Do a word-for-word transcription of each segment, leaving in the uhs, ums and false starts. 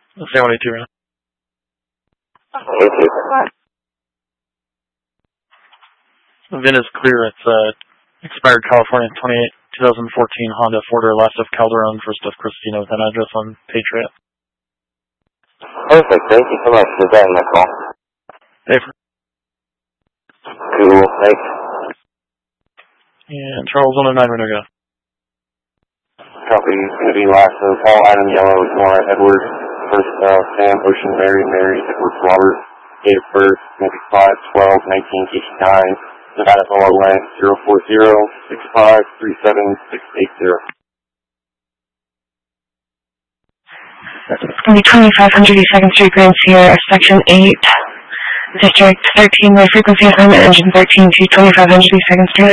seven eight two right now. eight two. The V I N is clear. It's uh, expired California twenty-eight, twenty fourteen Honda Forder, last of Calderon, first of Christina, with an address on Patriot. Perfect. Thank you so much for that in my call. Hey, cool. Thanks. And Charles one oh nine, ready to go. Copy. Going to be last of Paul, Adam, Yellow, Nora, Edward, first uh, Sam, Ocean, Mary, Mary, Edward, Robert, date of birth, five twelve nineteen eighty-nine, Nevada, Polo, Lane, zero four zero six five three seven six eight zero. twenty-five hundred Second Street, Grand Sierra, Section eight, District thirteen, by frequency assignment engine thirteen to twenty-five hundred Second Street.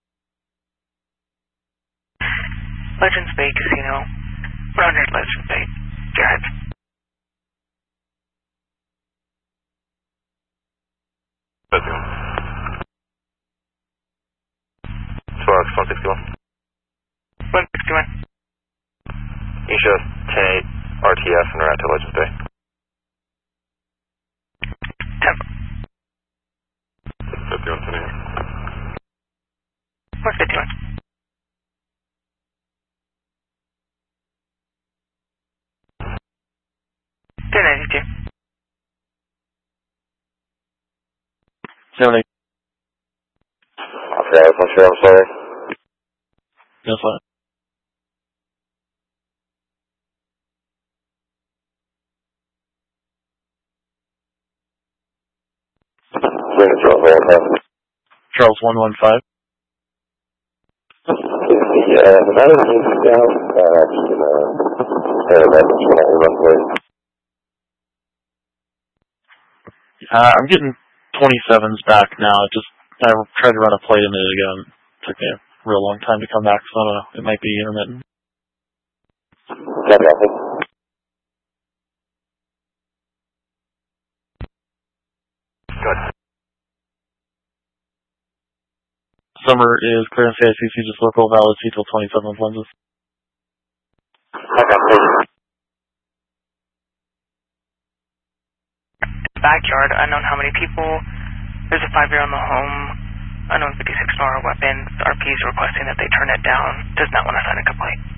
Legends Bay Casino, one hundred Legends Bay Drive. Spark, one sixty-one. one sixty-one. You show us ten eight R T S and around to Legends Bay. ten. fifty-one, ten eight. one fifty-one. ten ninety-two. seven eight. Okay, I'm sure, I'm sorry. That's fine. Bring it Charles, one one five. Charles one one five. Yeah, the matter is down, uh, just gonna, uh, message when I run away. Uh, I'm getting twenty-sevens back now. It just, I tried to run a plate a minute ago and it took me a real long time to come back, so I don't know. It might be intermittent. Copy, I think. Good. Summer is clear in C I C C, just local, valid C till twenty-seventh lenses. Okay, thank you. Backyard, unknown how many people. There's a five-year on the home. Unknown fifty-six nor weapon. R P is requesting that they turn it down. Does not want to sign a complaint.